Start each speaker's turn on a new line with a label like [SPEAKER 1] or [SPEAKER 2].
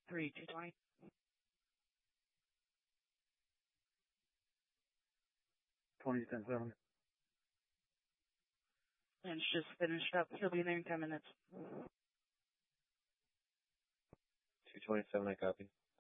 [SPEAKER 1] 220. And it's just finished up. He'll be there in 10 minutes.
[SPEAKER 2] 227, I copy.